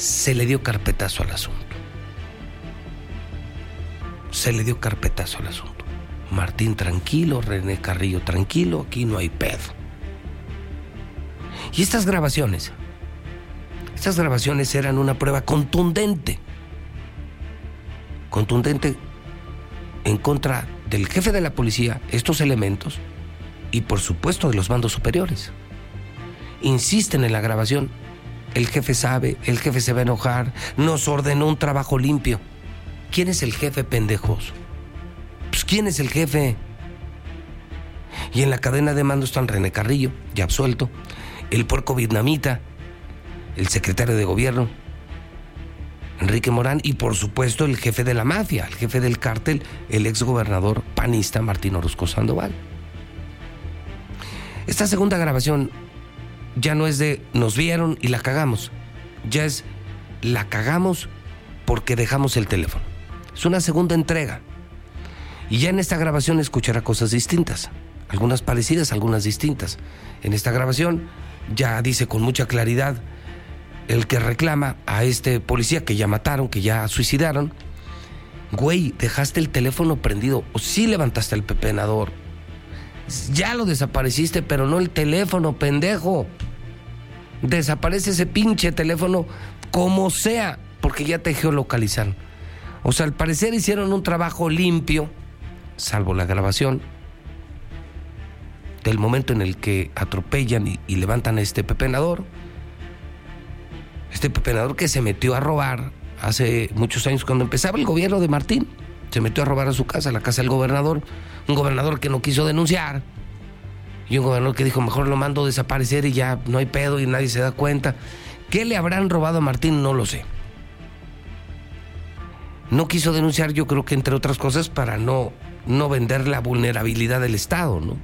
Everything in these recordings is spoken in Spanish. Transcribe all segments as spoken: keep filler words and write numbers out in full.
se le dio carpetazo al asunto. Se le dio carpetazo al asunto. Martín tranquilo, René Carrillo tranquilo, aquí no hay pedo. Y estas grabaciones, estas grabaciones eran una prueba contundente, contundente en contra del jefe de la policía, estos elementos, y por supuesto de los mandos superiores. Insisten en la grabación, el jefe sabe, el jefe se va a enojar, nos ordenó un trabajo limpio. ¿Quién es el jefe, pendejos? Pues ¿quién es el jefe? Y en la cadena de mando están René Carrillo, ya absuelto, el puerco vietnamita, el secretario de gobierno, Enrique Morán, y por supuesto el jefe de la mafia, el jefe del cártel, el exgobernador panista Martín Orozco Sandoval. Esta segunda grabación ya no es de nos vieron y la cagamos, ya es la cagamos porque dejamos el teléfono. Es una segunda entrega. Y ya en esta grabación escuchará cosas distintas, algunas parecidas, algunas distintas. En esta grabación ya dice con mucha claridad el que reclama a este policía que ya mataron, que ya suicidaron: güey, dejaste el teléfono prendido, o sí levantaste el pepenador, ya lo desapareciste, pero no el teléfono, pendejo. Desaparece ese pinche teléfono como sea, porque ya te geolocalizaron. O sea, al parecer hicieron un trabajo limpio, salvo la grabación del momento en el que atropellan y, y levantan a este pepenador. Este pepenador que se metió a robar hace muchos años, cuando empezaba el gobierno de Martín. Se metió a robar a su casa, a la casa del gobernador. Un gobernador que no quiso denunciar. Y un gobernador que dijo, mejor lo mando a desaparecer y ya no hay pedo y nadie se da cuenta. ¿Qué le habrán robado a Martín? No lo sé. No quiso denunciar, yo creo que entre otras cosas para no, no vender la vulnerabilidad del Estado, ¿no?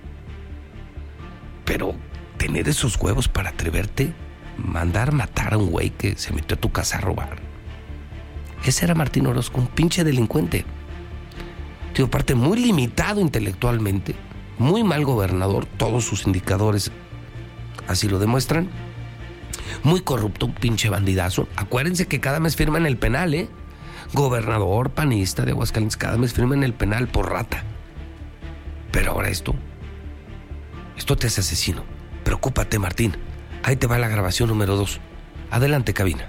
Pero tener esos huevos para atreverte, mandar matar a un güey que se metió a tu casa a robar. Ese era Martín Orozco, un pinche delincuente. Tío, parte muy limitado intelectualmente, muy mal gobernador, todos sus indicadores así lo demuestran. Muy corrupto, un pinche bandidazo. Acuérdense que cada mes firma en el penal, ¿eh? Gobernador panista de Aguascalientes, cada mes firma en el penal por rata. Pero ahora esto, esto te hace asesino. Preocúpate, Martín. Ahí te va la grabación número dos. Adelante, cabina.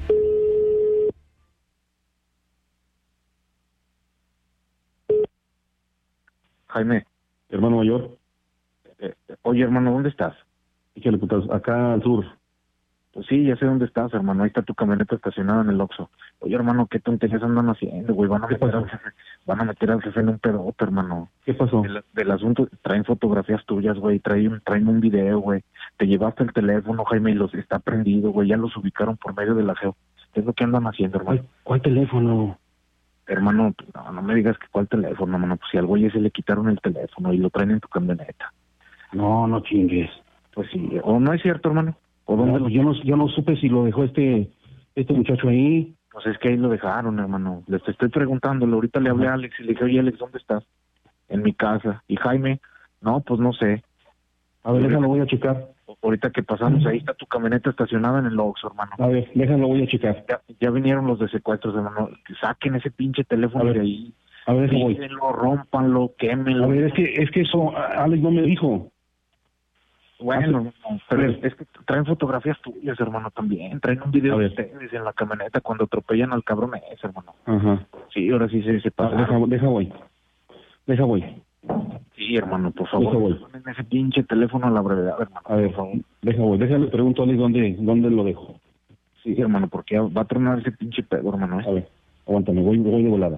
Jaime, hermano mayor. Eh, oye, hermano, ¿dónde estás? Échale putas, acá al sur. Pues sí, ya sé dónde estás, hermano. Ahí está tu camioneta estacionada en el Oxxo. Oye, hermano, ¿qué tonterías andan haciendo, güey? Van a meter al jefe, van a meter al jefe en un pedote, hermano. ¿Qué pasó? Del, del asunto, traen fotografías tuyas, güey, traen, traen un video, güey. Te llevaste el teléfono, Jaime, y los está prendido, güey. Ya los ubicaron por medio de la geo. ¿Qué es lo que andan haciendo, hermano? ¿Cuál, cuál teléfono? Hermano, no, no me digas que cuál teléfono, hermano. Pues si al güey ese le quitaron el teléfono y lo traen en tu camioneta. No, no chingues. Pues sí, o no es cierto, hermano. ¿O dónde no, lo... yo no yo no supe si lo dejó este este muchacho ahí. Pues es que ahí lo dejaron, hermano. Les estoy preguntándole. Ahorita le hablé a Alex y le dije, oye, Alex, ¿dónde estás? En mi casa. Y Jaime, no, pues no sé. A ver, déjalo, voy a checar. Ahorita que pasamos, ahí está tu camioneta estacionada en el Oxxo, hermano. A ver, déjalo, voy a checar. Ya, ya vinieron los de secuestros, hermano. Que saquen ese pinche teléfono ver, de ahí. A ver, voy. Pídenlo, rómpanlo, quémenlo. A ver, es que, es que eso Alex no me dijo. Bueno, pero es, es que traen fotografías tuyas, hermano, también. Traen un video de ustedes en la camioneta cuando atropellan al cabrón ese, hermano. Ajá. Sí, ahora sí se separa. Deja, deja voy. Deja voy. Sí, hermano, por favor. Deja voy. Ponen ese pinche teléfono a la brevedad, hermano. A ver, por favor. Deja voy. Déjale, pregunto a Alex dónde, dónde lo dejo. Sí, hermano, porque va a tronar ese pinche pedo, hermano. ¿eh? A ver, aguántame, voy, voy de volada.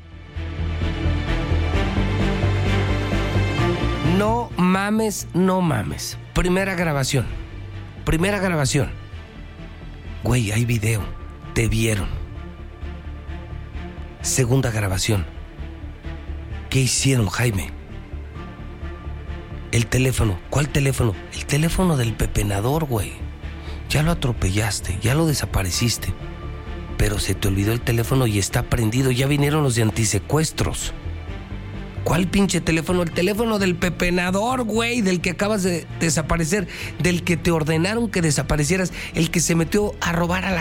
No mames, no mames. Primera grabación. Primera grabación. Güey, hay video. Te vieron. Segunda grabación. ¿Qué hicieron, Jaime? El teléfono. ¿Cuál teléfono? El teléfono del pepenador, güey. Ya lo atropellaste, ya lo desapareciste. Pero se te olvidó el teléfono y está prendido. Ya vinieron los de antisecuestros. ¿Cuál pinche teléfono? El teléfono del pepenador, güey, del que acabas de desaparecer, del que te ordenaron que desaparecieras, el que se metió a robar a la